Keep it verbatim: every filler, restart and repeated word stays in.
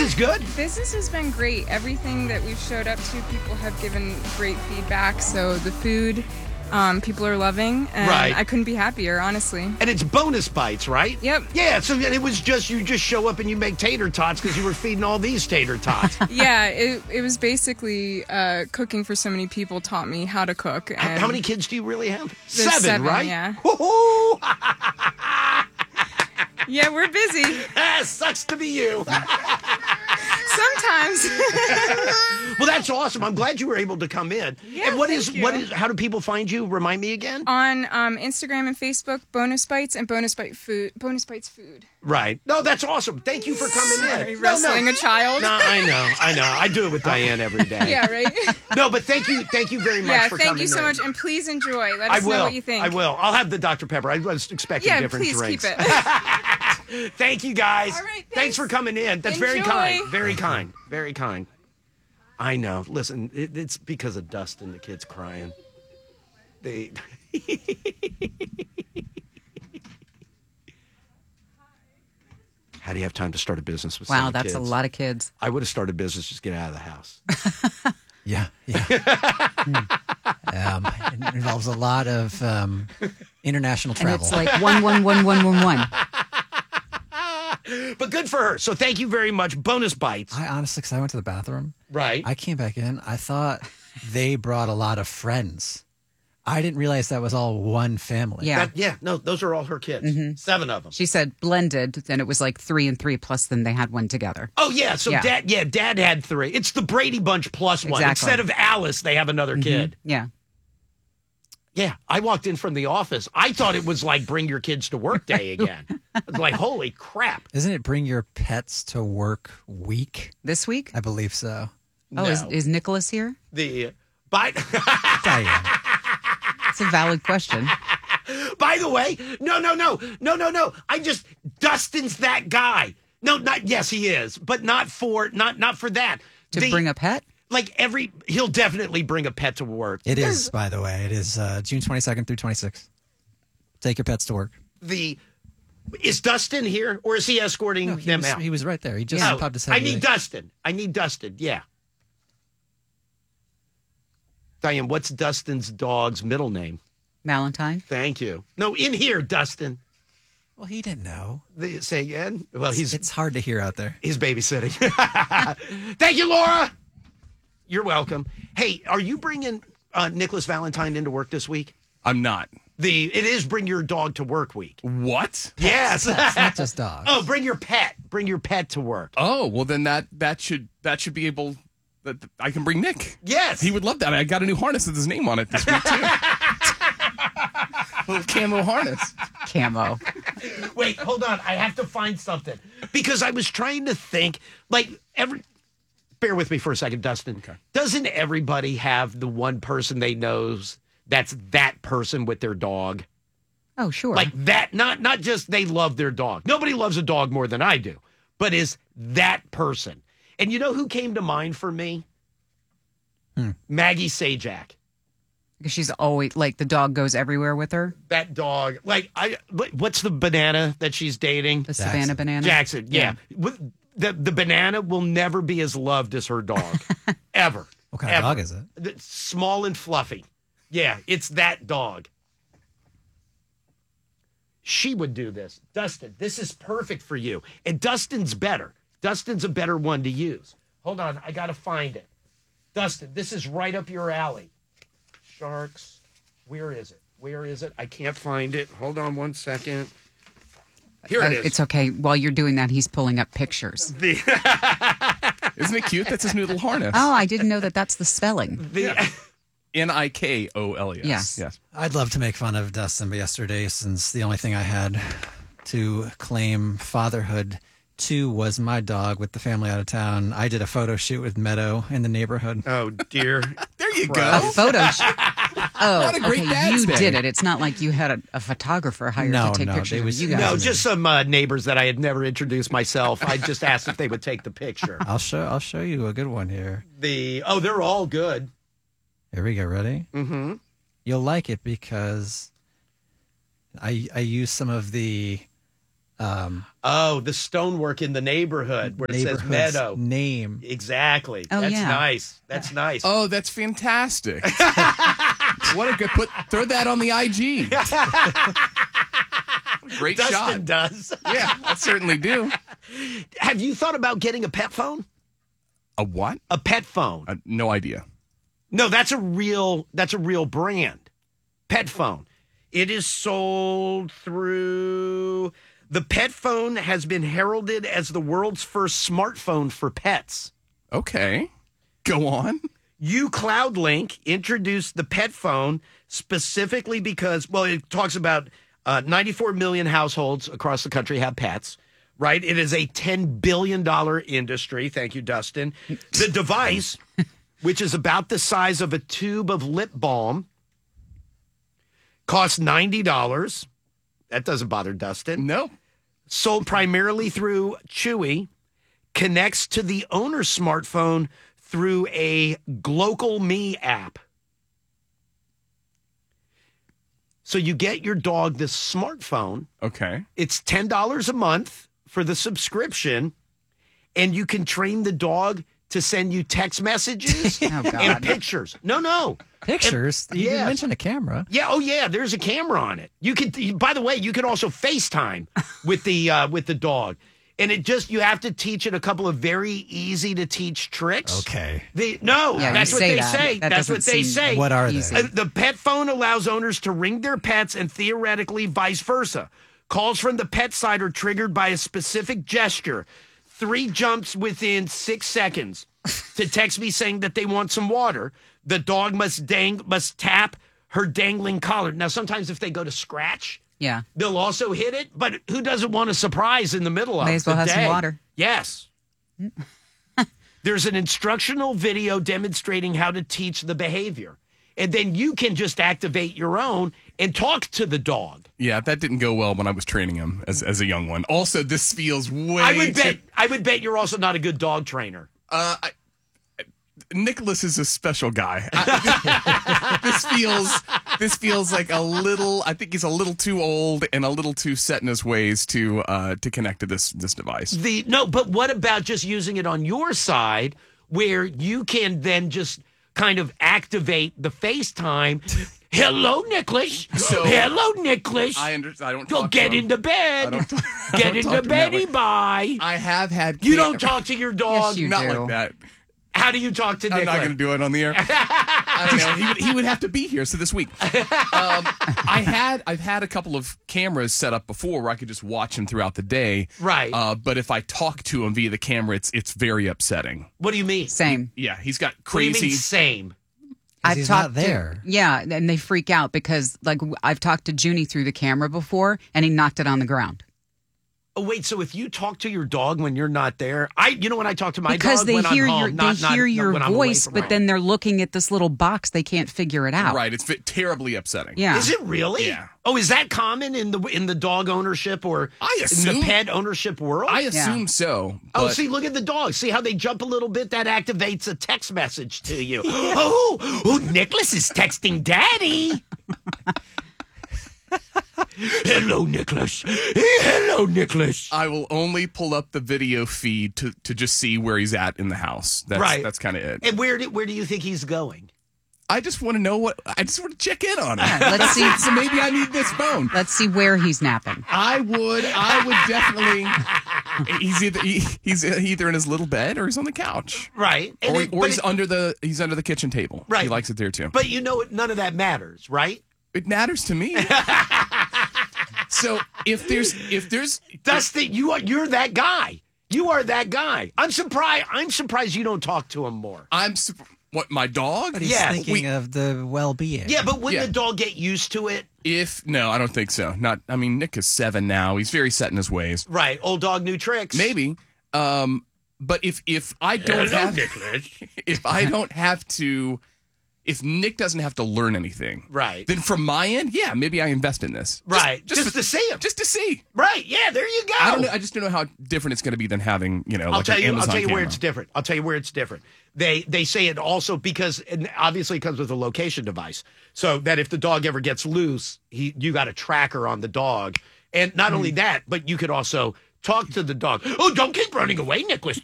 Business good? Business has been great. Everything that we've showed up to, people have given great feedback. So the food, um, people are loving, and Right. I couldn't be happier, honestly. And it's bonus bites, right? Yep. Yeah, so it was just, you just show up and you make tater tots because you were feeding all these tater tots. Yeah, it, it was basically uh, cooking for so many people taught me how to cook. How, And how many kids do you really have? There's seven, right? yeah. Woo-hoo! Yeah, we're busy. Ah, sucks to be you. Sometimes. Well, that's awesome. I'm glad you were able to come in. Yeah, and what thank is you. what is how do people find you? Remind me again. On um, Instagram and Facebook, Bonus Bites and Bonus Bite Food. Bonus Bites Food. Right. No, that's awesome. Thank you for coming Sorry, in. wrestling no, a child. No, I know, I know. I do it with Diane every day. Yeah, right? No, but thank you, thank you very much Yeah, for thank coming you so in. much, and please enjoy. Let I us will. know what you think. I will. I'll have the Doctor Pepper. I was expecting Yeah, different please drinks. keep it. Thank you, guys. All right, thanks. for coming in. That's very Enjoy. kind. Very kind. Very kind. I know. Listen, it, it's because of Dustin. The kid's crying. They. How do you have time to start a business with Wow, seven that's kids? a lot of kids. I would have started a business. Just get out of the house. Yeah, yeah. Hmm. um, it involves a lot of um, international And travel. it's like one, one, one, one, one, one. But good for her. So thank you very much. Bonus bites. I honestly, because I went to the bathroom, Right. I came back in. I thought they brought a lot of friends. I didn't realize that was all one family. Yeah. That- yeah. No, those are all her kids. Seven of them. She said blended, then it was like three and three, plus then they had one together. Oh yeah, so Yeah. dad, yeah, dad had three. It's the Brady Bunch plus one. Exactly. Instead of Alice, they have another kid. Yeah. Yeah, I walked in from the office. I thought it was like bring your kids to work day again. I was like, holy crap! Isn't it Bring Your Pets to Work week? This week? I believe so. Oh, is, No. is Nicholas here? The by Diane. It's a valid question. by the way, no, no, no, no, no, no. I just Dustin's that guy. No, not yes, he is, but not for not not for that. To The- bring a pet? like every he'll definitely bring a pet to work. It is, by the way. It is uh, June twenty-second through twenty-sixth. Take your pets to work. The is Dustin here or is he escorting No, he, them was, out? he was right there. He just No, popped his head. I away. need Dustin. I need Dustin. Yeah. Diane, what's Dustin's dog's middle name? Valentine? Thank you. No, in here, Dustin. Well, he didn't know. The, say again. Well, he's It's hard to hear out there. he's babysitting. Thank you, Laura. You're welcome. Hey, are you bringing uh, Nicholas Valentine into work this week? I'm not. The it is Bring Your Dog to Work week. What? Yes. It's not just dogs. Oh, bring your pet. Bring your pet to work. Oh, well then that that should that should be able that I can bring Nick. Yes. He would love that. I got a new harness with his name on it this week too. Little camo harness. Camo. Wait, hold on. I have to find something because I was trying to think. Like every, bear with me for a second, Dustin. Okay. Doesn't everybody have the one person they knows that's that person with their dog? Oh, sure. Like that. Not not just they love their dog. Nobody loves a dog more than I do, but is that person? And you know who came to mind for me? Hmm. Maggie Sajak. Because she's always, like, the dog goes everywhere with her. That dog. Like I. What's the banana that she's dating? The Savannah banana. Jackson, yeah. With- The the banana will never be as loved as her dog. Ever. What kind Ever. of dog is it? It's small and fluffy. Yeah, it's that dog. She would do this. Dustin, this is perfect for you. And Dustin's better. Dustin's a better one to use. Hold on, I got to find it. Dustin, this is right up your alley. Sharks. Where is it? Where is it? I can't find it. Hold on one second. Here Uh, it is. it's okay. While you're doing that, he's pulling up pictures. the, Isn't it cute? That's his new little harness. Oh, I didn't know that that's the spelling. the, N I K O L E S. Yes. Yes. I'd love to make fun of Dustin, but yesterday, since the only thing I had to claim fatherhood to was my dog with the family out of town, I did a photo shoot with Meadow in the neighborhood. oh, dear. There you A go. photo shoot. Oh, What a great okay. dad's You day. did it. It's not like you had a, a photographer hired No, to take no, pictures they of was- you guys. No, just some uh, neighbors that I had never introduced myself. I just asked if they would take the picture. I'll show. I'll show you a good one here. The oh, they're all good. Here we go. Ready? Mm-hmm. You'll like it because I I use some of the um, Oh, the stonework in the neighborhood where it says neighborhood's Meadow. name. Exactly. Oh, That's yeah. nice. That's nice. Oh, that's fantastic. What a good put. Throw that on the I G. Great Dustin shot. does. Yeah, I certainly do. Have you thought about getting a pet phone? A what? A pet phone. Uh, no idea. No, that's a real that's a real brand. Pet phone. It is sold through the pet phone has been heralded as the world's first smartphone for pets. Okay. Go on. uCloudlink introduced the pet phone specifically because, well, it talks about uh, ninety-four million households across the country have pets, right? It is a ten billion dollars industry. Thank you, Dustin. The device, which is about the size of a tube of lip balm, costs ninety dollars. That doesn't bother Dustin. No. Sold primarily through Chewy, connects to the owner's smartphone through a Glocal Me app. So you get your dog this smartphone. Okay. It's ten dollars a month for the subscription, and you can train the dog to send you text messages Oh, God. and pictures. No, no. Pictures? You yes. didn't mention a camera. Yeah, oh yeah, there's a camera on it. You could by the way, you could also FaceTime with the uh, with the dog. And it just you have to teach it a couple of very easy to teach tricks. Okay. The, no, Yeah, you that's what say they that. say. That That's doesn't what they seem say. What are they? easy. Uh, the pet phone allows owners to ring their pets and theoretically vice versa. Calls from the pet side are triggered by a specific gesture. Three jumps within six seconds to text me saying that they want some water. The dog must dang must tap her dangling collar. Now, sometimes if they go to scratch, Yeah. they'll also hit it. But who doesn't want a surprise in the middle of May as well the have some day? water. Yes. There's an instructional video demonstrating how to teach the behavior. And then you can just activate your own and talk to the dog. Yeah, that didn't go well when I was training him as, as a young one. Also, this feels way I would too- bet I would bet you're also not a good dog trainer. Uh, I, Nicholas is a special guy. I, this feels this feels like a little. I think he's a little too old and a little too set in his ways to uh, to connect to this this device. The no, but what about just using it on your side where you can then just kind of activate the FaceTime? Hello, Nicholas. So- Hello, Nicholas. I under, I don't. Go talk get to him. into bed. I don't talk- I Get don't into talk to him that beddy way. bye. I have had. You cam- don't talk to your dog. Yes, you not do. like that. How do you talk to I'm Nicholas? not going to do it on the air. I don't know. He would, he would have to be here. So this week, um, I had I've had a couple of cameras set up before where I could just watch him throughout the day. Right. Uh, but if I talk to him via the camera, it's it's very upsetting. What do you mean? Same. Yeah, he's got What do you crazy. mean same? I've he's talked not there. To, yeah, and they freak out because like I've talked to Junie through the camera before, and he knocked it on the ground Oh wait, so if you talk to your dog when you're not there, I you know when I talk to my because dog they when hear I'm your home, not, they not- hear not your when I'm away voice, from but home. then they're looking at this little box. They can't figure it out. Right, it's fi- terribly upsetting. Yeah. Is it really? Yeah. Oh, is that common in the in the dog ownership or I in assume- the pet ownership world? I assume so. Oh, but- see, look at the dog. See how they jump a little bit? That activates a text message to you. oh, oh, Nicholas is texting Daddy. Hello, Nicholas. Hello, Nicholas. I will only pull up the video feed to, to just see where he's at in the house. That's, Right. That's kind of it. And where do, where do you think he's going? I just want to know what. I just want to check in on him. Yeah, let's see. So maybe I need this phone. Let's see where he's napping. I would. I would definitely. He's either he, he's either in his little bed or he's on the couch, Right. And or, it- or but he's it- under the he's under the kitchen table. Right. He likes it there too. But you know what? None of that matters, right? It matters to me. So if there's if there's Dustin, you are you're that guy. You are that guy. I'm surprised. I'm surprised you don't talk to him more. I'm sup- what my dog. But he's Yeah, thinking we- of the well-being. Yeah, but wouldn't Yeah. the dog get used to it? If no, I don't think so. Not. I mean, Nick is seven now. He's very set in his ways. Right. Old dog, new tricks. Maybe. Um, but if if I don't Hello, have Nicholas. if I don't have to, if Nick doesn't have to learn anything, Right. then from my end, yeah, maybe I invest in this. Just- Right. Just, for- to see him. just to see. Right. Yeah. There you go. I don't know. I just don't know how different it's going to be than having you know. I'll like tell an you. I'll Amazon tell you where camera. it's different. I'll tell you where it's different. They they say it also because and obviously it comes with a location device, so that if the dog ever gets loose, he you got a tracker on the dog, And not only that, but you could also talk to the dog. Oh, don't keep running away, Nicholas.